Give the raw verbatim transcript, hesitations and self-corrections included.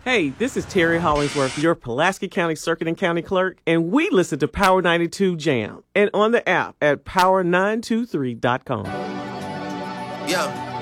Hey, this is Terry Hollingsworth, your Pulaski County Circuit and County Clerk, and we listen to Power ninety-two Jam and on the app at power nine two three dot com. Yeah.